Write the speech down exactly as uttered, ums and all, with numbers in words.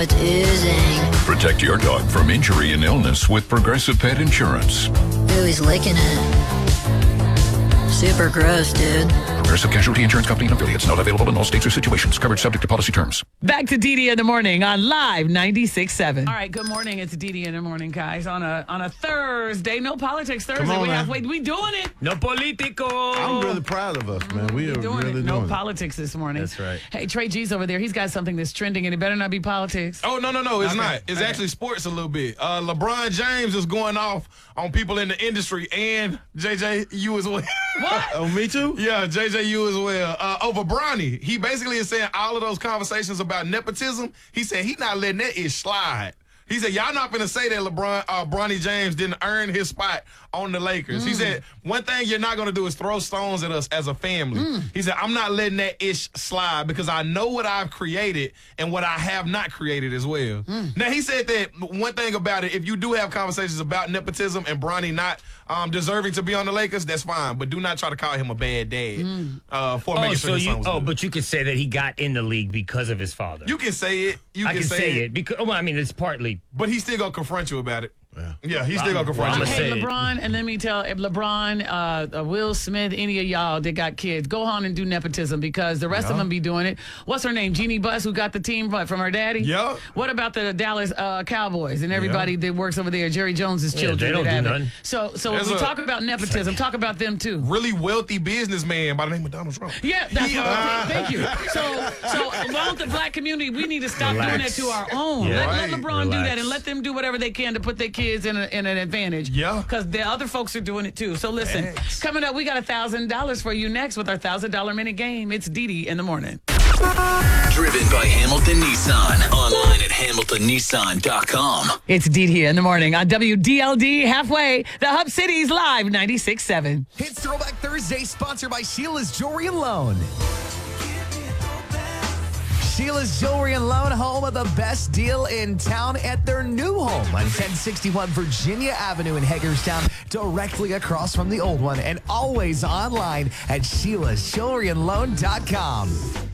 it's oozing. Protect your dog from injury and illness with Progressive Pet Insurance. Ooh, he's licking it. Super gross, dude. Progressive Casualty Insurance Company and affiliates. Not available in all states or situations. Coverage subject to policy terms. Back to Dee Dee in the morning on Live ninety-six point seven. All right, good morning. It's Dee Dee in the morning, guys. On a on a Thursday, no politics Thursday. Come on, we man. halfway. We doing it. No politico. I'm really proud of us, man. We are doing really it. doing No it. politics this morning. That's right. Hey, Trey G's over there. He's got something that's trending, and it better not be politics. Oh, no, no, no, it's Okay. not. It's Okay. actually sports a little bit. Uh, LeBron James is going off on people in the industry and J J, you as well. What? Oh, me too? Yeah, J J, you as well. Uh, over Bronny. He basically is saying all of those conversations about nepotism, he said he not letting that ish slide. He said, y'all not finna say that LeBron, uh, Bronny James didn't earn his spot on the Lakers. Mm. He said, one thing you're not gonna do is throw stones at us as a family. Mm. He said, I'm not letting that ish slide because I know what I've created and what I have not created as well. Mm. Now, he said that one thing about it, if you do have conversations about nepotism and Bronny not um, deserving to be on the Lakers, that's fine. But do not try to call him a bad dad Mm. uh, for Oh, making sure so his you? son was Oh, good. but you could say that he got in the league because of his father. You can say it. You I can say it because. Well, I mean, it's partly. But he's still gonna confront you about it. Yeah. Yeah, he's still gonna confront Well, you. I'ma Hey, say it. LeBron, and let me tell if LeBron, uh, uh, Will Smith, any of y'all that got kids, go on and do nepotism because the rest of them be doing it. What's her name? Jeannie Buss, who got the team what, from her daddy? Yeah. What about the Dallas uh, Cowboys and everybody that works over there? Jerry Jones's Yeah, children. they don't that do have it. nothing. So, so There's when we a- talk about nepotism, talk about them too. Really wealthy businessman by the name of Donald Trump. Yeah, that's He, what uh, I'm saying. Thank you. So, so along with the black community, we need to stop doing that Relax. to our own. Yeah. Let, Right. let LeBron do that Relax. and let them do whatever they can to put their kids in, a, in an advantage. Yeah. Because the other folks are doing it too. So listen, Thanks. coming up, we got a thousand dollars for you next with our thousand dollar minute game. It's Dee Dee in the morning. Driven by Hamilton Nissan. Online at hamilton nissan dot com. It's Dee Dee in the morning on W D L D halfway, the Hub City's Live ninety-six point seven. It's Throwback Thursday, sponsored by Sheila's Jewelry and Loan. Sheila's Jewelry and Loan, home of the best deal in town at their new home on ten sixty-one Virginia Avenue in Hagerstown, directly across from the old one, and always online at sheilas jewelry and loan dot com.